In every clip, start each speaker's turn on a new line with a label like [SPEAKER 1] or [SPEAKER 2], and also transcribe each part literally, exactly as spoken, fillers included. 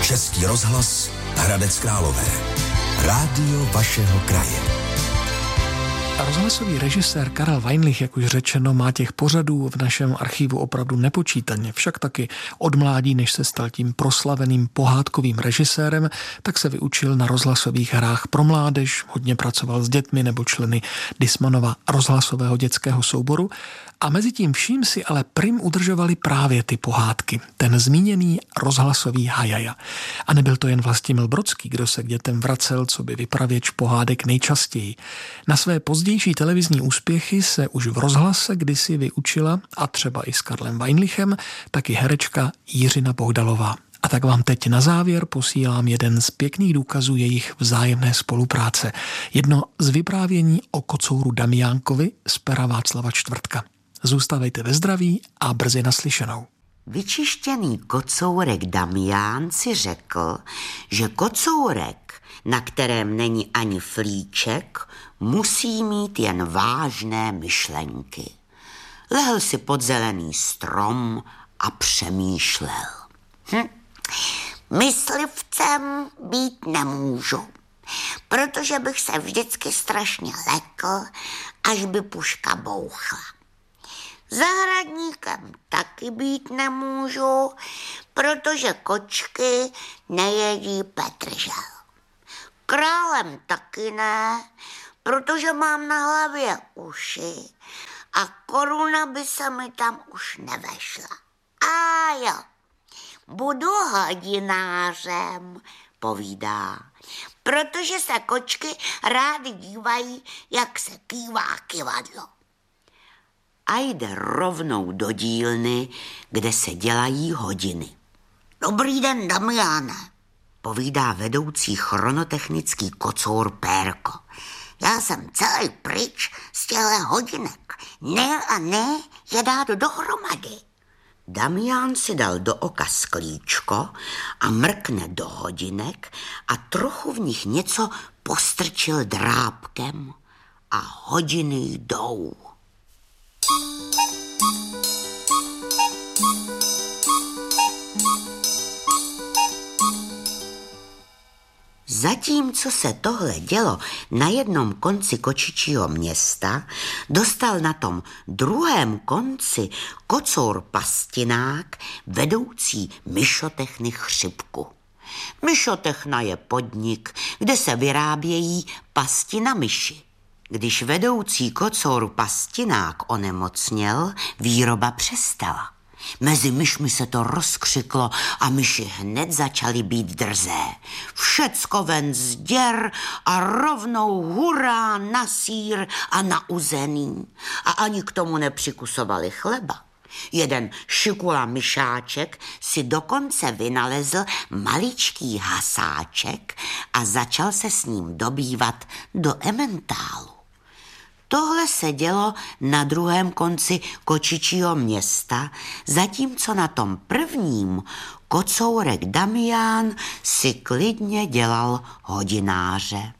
[SPEAKER 1] Český rozhlas, Hradec Králové. Rádio vašeho kraje.
[SPEAKER 2] Rozhlasový režisér Karel Weinlich, jak už řečeno, má těch pořadů v našem archivu opravdu nepočítaně. Však taky od mládí, než se stal tím proslaveným pohádkovým režisérem, tak se vyučil na rozhlasových hrách pro mládež, hodně pracoval s dětmi nebo členy Dismanova rozhlasového dětského souboru a mezi tím vším si ale prim udržovali právě ty pohádky, ten zmíněný rozhlasový hajaja. A nebyl to jen Vlastimil Brodský, kdo se k dětem vracel, co by vypravěč pohádek nejčastěji. Na své pozdější televizní úspěchy se už v rozhlase kdysi vyučila, a třeba i s Karlem Weinlichem, taky herečka Jiřina Bohdalová. A tak vám teď na závěr posílám jeden z pěkných důkazů jejich vzájemné spolupráce. Jedno z vyprávění o kocouru Damiánkovi z pera Václava Čtvrtka. Zůstávejte ve zdraví a brzy naslyšenou.
[SPEAKER 3] Vyčištěný kocourek Damián si řekl, že kocourek, na kterém není ani flíček, musí mít jen vážné myšlenky. Lehl si pod zelený strom a přemýšlel. Hm. Myslivcem být nemůžu, protože bych se vždycky strašně lekl, až by puška bouchla. Zahradníkem taky být nemůžu, protože kočky nejedí petržel. Králem taky ne, protože mám na hlavě uši a koruna by se mi tam už nevešla. A jo, budu hodinářem, povídá, protože se kočky rády dívají, jak se kývá kyvadlo. A jde rovnou do dílny, kde se dělají hodiny. Dobrý den, Damiáne, povídá vedoucí chronotechnický kocour Pérko. Já jsem celý pryč z těchto hodinek. Ne a ne je dát dohromady. Damián si dal do oka sklíčko a mrkne do hodinek a trochu v nich něco postrčil drápkem a hodiny jdou. Zatímco se tohle dělo na jednom konci kočičího města, dostal na tom druhém konci kocour Pastinák vedoucí myšotechny chřipku. Myšotechna je podnik, kde se vyrábějí pasti na myši. Když vedoucí kocour Pastinák onemocněl, výroba přestala. Mezi myšmi se to rozkřiklo a myši hned začaly být drzé. Všecko ven z děr a rovnou hurá na sýr a na uzený. A ani k tomu nepřikusovali chleba. Jeden šikula myšáček si dokonce vynalezl maličký hasáček a začal se s ním dobývat do ementálu. Tohle se dělo na druhém konci kočičího města, zatímco na tom prvním kocourek Damián si klidně dělal hodináře.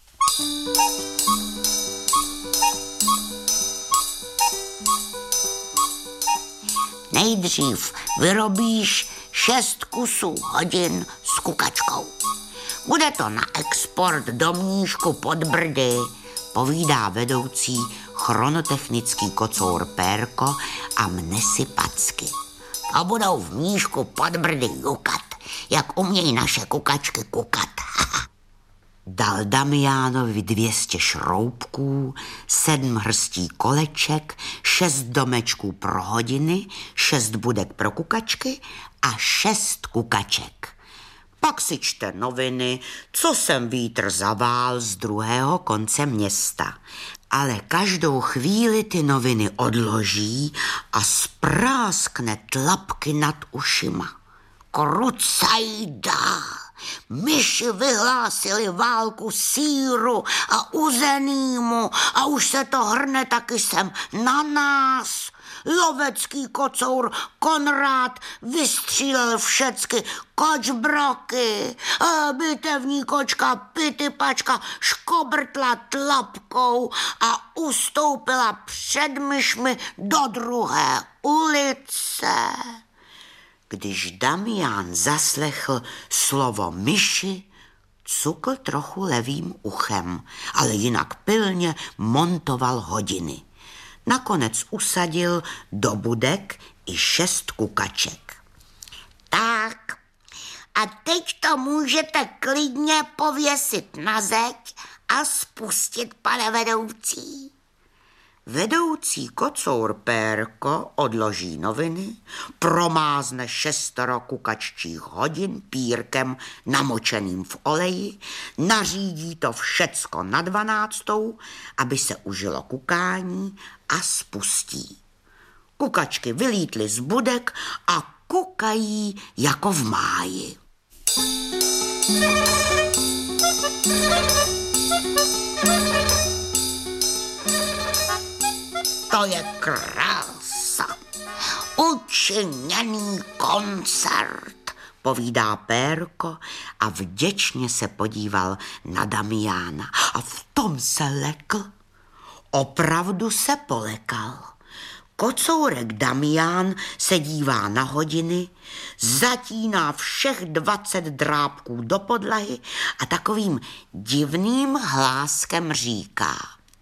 [SPEAKER 3] Nejdřív vyrobíš šest kusů hodin s kukačkou. Bude to na export do Mníšku pod Brdy, povídá vedoucí chronotechnický kocour Pérko a mne si packy. A budou v Mníšku pod Brdy jukat, jak umějí naše kukačky kukat. Dal Damiánovi dvě stě šroubků, sedm hrstí koleček, šest domečků pro hodiny, šest budek pro kukačky a šest kukaček. Pak si čte noviny, co sem vítr zavál z druhého konce města. Ale každou chvíli ty noviny odloží a spráskne tlapky nad ušima. Krucajda! Myši vyhlásili válku sýru a uzenýmu a už se to hrne taky sem na nás. Lovecký kocour Konrád vystřílel všecky kočbroky. Bitevní kočka Pitypačka škobrtla tlapkou a ustoupila před myšmi do druhé ulice. Když Damián zaslechl slovo myši, cukl trochu levým uchem, ale jinak pilně montoval hodiny. Nakonec usadil do budek i šest kukaček.
[SPEAKER 4] Tak, a teď to můžete klidně pověsit na zeď a spustit, pane vedoucí.
[SPEAKER 3] Vedoucí kocour Pérko odloží noviny, promázne šestero kukaččích hodin pírkem namočeným v oleji, nařídí to všecko na dvanáctou, aby se užilo kukání a spustí. Kukačky vylítly z budek a kukají jako v máji.
[SPEAKER 4] To je krása. Učiněný koncert,
[SPEAKER 3] povídá Pérko a vděčně se podíval na Damiána. A v tom se lekl. Opravdu se polekal. Kocourek Damián se dívá na hodiny, zatíná všech dvacet drápků do podlahy a takovým divným hláskem říká: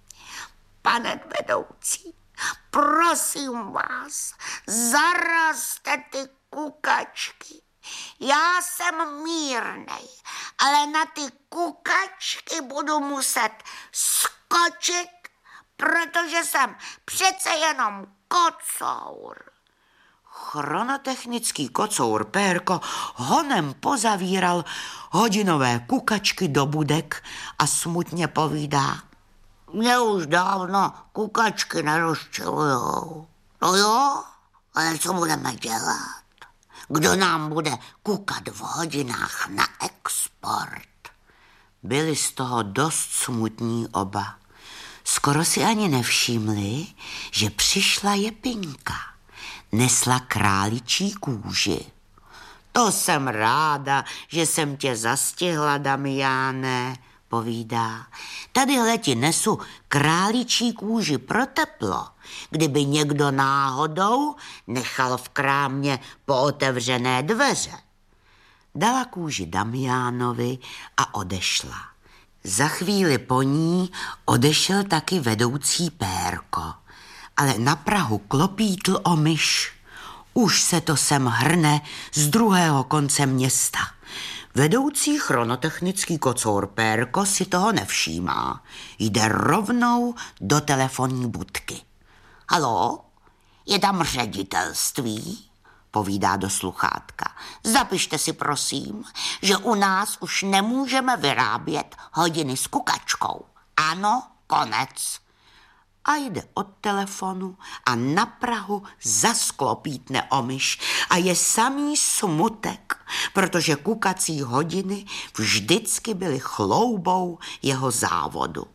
[SPEAKER 4] Pane vedoucí, prosím vás, zarazte ty kukačky. Já jsem mírnej, ale na ty kukačky budu muset skočit, protože jsem přece jenom kocour.
[SPEAKER 3] Chronotechnický kocour Pérko honem pozavíral hodinové kukačky do budek a smutně povídá:
[SPEAKER 4] Mě už dávno kukačky nerozčilujou. No jo, ale co budeme dělat? Kdo nám bude kukat v hodinách na export?
[SPEAKER 3] Byli z toho dost smutní oba. Skoro si ani nevšimli, že přišla Jepinka. Nesla králičí kůži. To jsem ráda, že jsem tě zastihla, Damiáne, povídá. Tadyhle ti nesu králičí kůži pro teplo. Kdyby někdo náhodou nechal v krámě pootevřené dveře. Dala kůži Damiánovi a odešla. Za chvíli po ní odešel taky vedoucí Pérko, ale na prahu klopítl o myš. Už se to sem hrne z druhého konce města. Vedoucí chronotechnický kocour Pérko si toho nevšímá. Jde rovnou do telefonní budky.
[SPEAKER 4] Haló, je tam ředitelství?
[SPEAKER 3] Povídá do sluchátka.
[SPEAKER 4] Zapište si prosím, že u nás už nemůžeme vyrábět hodiny s kukačkou. Ano, konec.
[SPEAKER 3] A jde od telefonu a na prahu zasklopítne o myš a je samý smutek, protože kukací hodiny vždycky byly chloubou jeho závodu.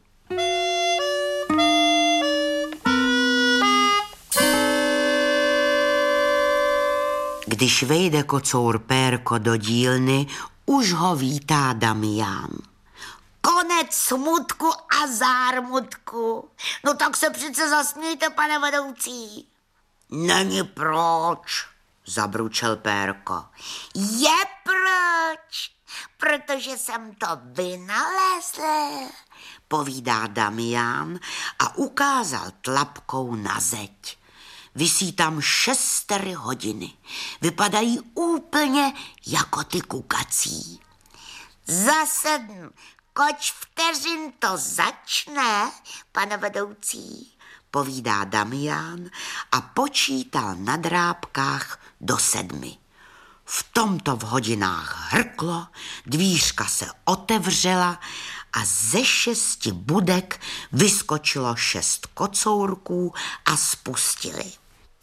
[SPEAKER 3] Když vejde kocour Pérko do dílny, už ho vítá Damián.
[SPEAKER 4] Konec smutku a zármutku. No tak se přece zasmějte, pane vedoucí.
[SPEAKER 3] Není proč, zabručel Pérko.
[SPEAKER 4] Je proč, protože jsem to vynalezl,
[SPEAKER 3] povídá Damián a ukázal tlapkou na zeď. Visí tam šestery hodiny. Vypadají úplně jako ty kukací.
[SPEAKER 4] Za sedm koč vteřin to začne, pane vedoucí,
[SPEAKER 3] povídá Damián a počítal na drápkách do sedmi. V tomto v hodinách hrklo, dvířka se otevřela a ze šesti budek vyskočilo šest kocourků a spustili.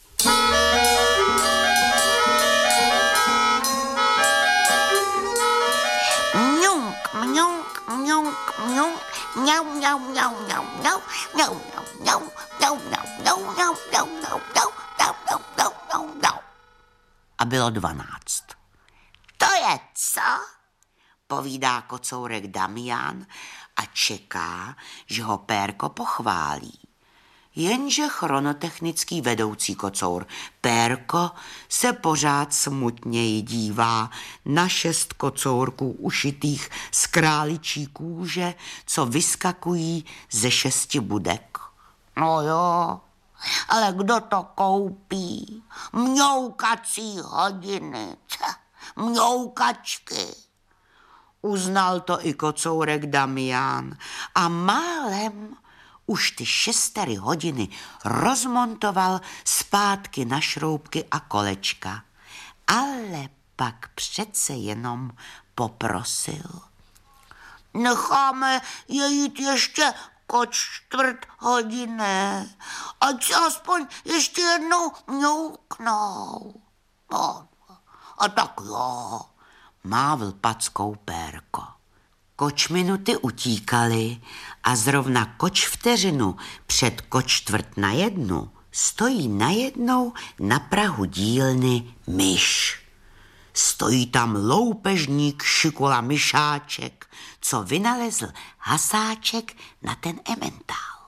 [SPEAKER 4] Mňunk, mňunk, mňunk, mňunk, mňau, mňau, mňau, mňau, mňau, mňau, mňau, mňau, mňau, mňau, mňau, mňau, mňau, mňau, mňau, mňau, mňau, mňau, mňau.
[SPEAKER 3] A bylo dvanáct.
[SPEAKER 4] To je co?
[SPEAKER 3] Povídá kocourek Damián a čeká, že ho Pérko pochválí. Jenže chronotechnický vedoucí kocour Pérko se pořád smutněji dívá na šest kocourků ušitých z králičí kůže, co vyskakují ze šesti budek.
[SPEAKER 4] No jo, ale kdo to koupí? Mňoukací hodiny, mňoukačky.
[SPEAKER 3] Uznal to i kocourek Damián a málem už ty šestery hodiny rozmontoval zpátky na šroubky a kolečka. Ale pak přece jenom poprosil.
[SPEAKER 4] Necháme je jít ještě ko čtvrt hodiny, ať se aspoň ještě jednou mňouknou. No, a tak jo,
[SPEAKER 3] mávl packou Pérko. Kočminuty utíkaly a zrovna koč vteřinu před koč čtvrt na jednu stojí najednou na prahu dílny myš. Stojí tam loupežník Šikula Myšáček, co vynalezl hasáček na ten ementál.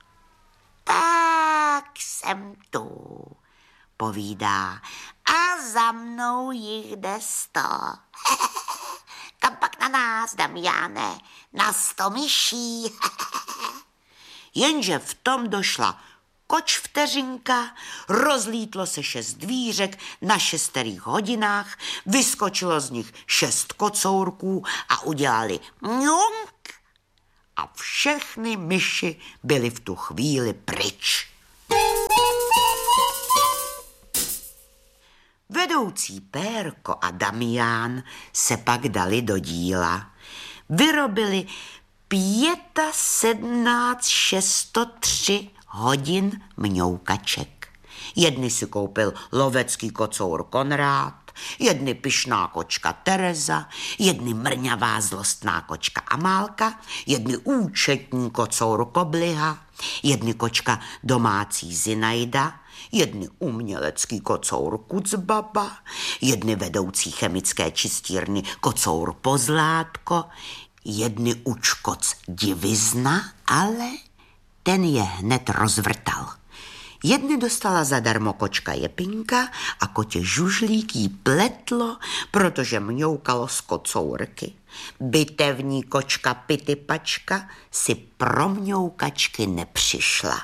[SPEAKER 4] Tak jsem tu,
[SPEAKER 3] povídá.
[SPEAKER 4] A za mnou jich jde sto. Kam pak na nás, Damiáne, na sto myší.
[SPEAKER 3] Jenže v tom došla koč vteřinka, rozlítlo se šest dvířek na šesterých hodinách, vyskočilo z nich šest kocourků a udělali mňunk a všechny myši byly v tu chvíli pryč. Vedoucí Pérko a Damián se pak dali do díla. Vyrobili pěta sedmnáct šesto tři hodin mňoukaček. Jedny si koupil lovecký kocour Konrád, jedny pyšná kočka Tereza, jedny mrňavá zlostná kočka Amálka, jedny účetní kocour Kobliha, jedny kočka domácí Zinaida, jedny umělecký kocour Kucbaba, jedny vedoucí chemické čistírny kocour Pozlátko, jedny učkoc Divizna, ale ten je hned rozvrtal. Jedny dostala zadarmo kočka Jepinka a kotě Žužlík jí pletlo, protože mňoukalo z kocourky. Bitevní kočka Pitypačka si pro mňoukačky nepřišla.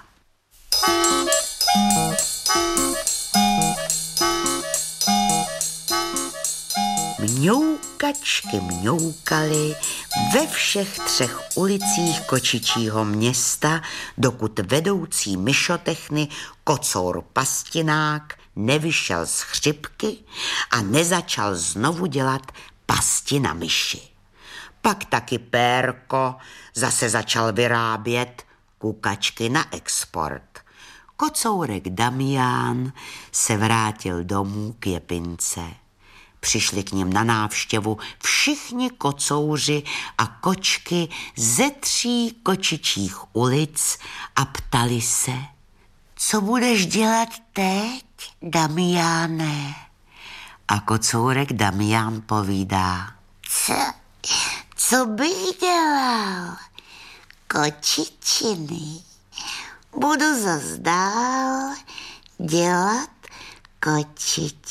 [SPEAKER 3] Mňoukačky mňoukaly ve všech třech ulicích kočičího města, dokud vedoucí myšotechny kocour Pastinák nevyšel z chřipky a nezačal znovu dělat pasti na myši. Pak taky Pérko zase začal vyrábět kukačky na export. Kocourek Damián se vrátil domů k Jepince. Přišli k nim na návštěvu všichni kocouři a kočky ze tří kočičích ulic a ptali se, co budeš dělat teď, Damiáne? A kocourek Damián povídá,
[SPEAKER 4] co, co bych dělal? Kočičiny. Budu zas dál dělat kočičiny.